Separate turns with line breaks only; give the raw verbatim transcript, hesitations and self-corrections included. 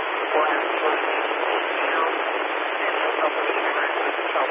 One is sort of, you know, and up with the track,